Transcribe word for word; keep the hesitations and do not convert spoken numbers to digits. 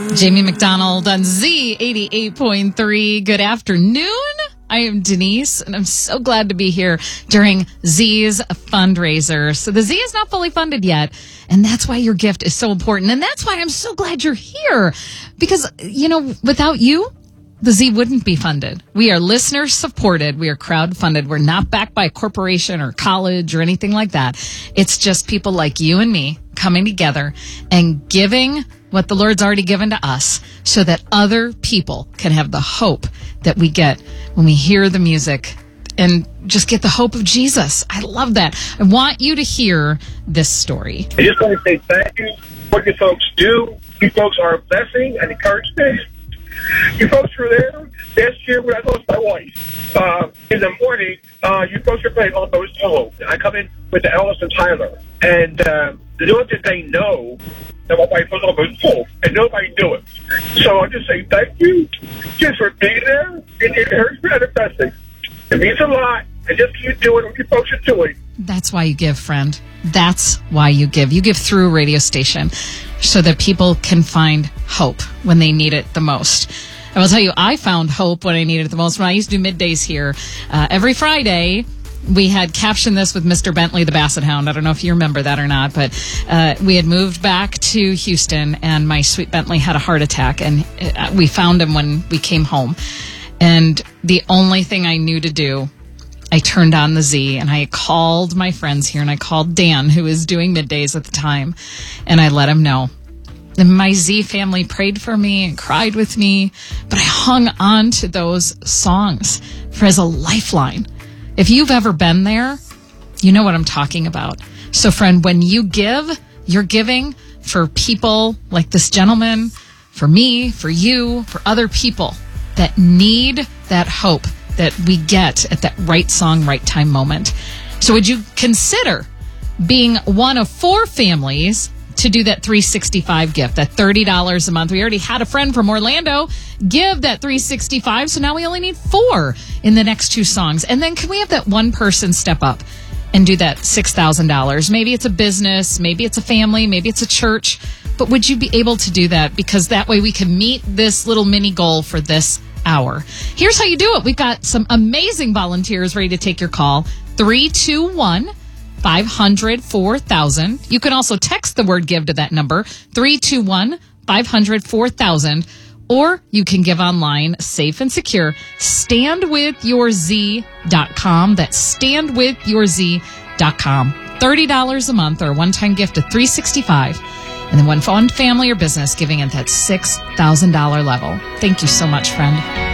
Jamie McDonald on Z eighty-eight point three. Good afternoon. I am Denise, and I'm so glad to be here during Z's fundraiser. So the Z is not fully funded yet, and that's why your gift is so important. And that's why I'm so glad you're here, because, you know, without you, the Z wouldn't be funded. We are listener supported. We are crowd funded. We're not backed by a corporation or college or anything like that. It's just people like you and me coming together and giving what the Lord's already given to us so that other people can have the hope that we get when we hear the music and just get the hope of Jesus. I love that. I want you to hear this story. I just want to say thank you for what you folks do. You folks are a blessing and encouragement. You folks were there last year when I lost my wife. Uh, in the morning, uh, you folks are playing Almost Home. I come in with the Ellis and Tyler. And uh, little did they know that my wife was almost home, and nobody knew it. So I just say thank you just for being there and the encouragement and the blessing. It means a lot, and just keep doing what you folks are doing. That's why you give, friend. That's why you give. You give through a radio station so that people can find hope when they need it the most. I will tell you, I found hope when I needed it the most. When I used to do middays here, uh, every Friday, we had captioned this with Mister Bentley, the Basset Hound. I don't know if you remember that or not, but uh, we had moved back to Houston, and my sweet Bentley had a heart attack, and uh, we found him when we came home. And the only thing I knew to do, I turned on the Z, and I called my friends here, and I called Dan, who was doing middays at the time, and I let him know. And my Z family prayed for me and cried with me, but I hung on to those songs for as a lifeline. If you've ever been there, you know what I'm talking about. So, friend, when you give, you're giving for people like this gentleman, for me, for you, for other people that need that hope that we get at that right song, right time moment. So would you consider being one of four families to do that three sixty-five gift, that thirty dollars a month? We already had a friend from Orlando give that three sixty-five, so now we only need four in the next two songs. And then can we have that one person step up and do that six thousand dollars? Maybe it's a business, maybe it's a family, maybe it's a church, but would you be able to do that? Because that way we can meet this little mini goal for this hour. Here's how you do it. We've got some amazing volunteers ready to take your call. three two one, five hundred, four thousand. You can also text the word give to that number, three two one, five hundred, four thousand. Or you can give online, safe and secure, stand with your z dot com. That's stand with your z dot com. thirty dollars a month or a one-time gift of three sixty-five. And then one fund, family, or business giving at that six thousand dollars level. Thank you so much, friend.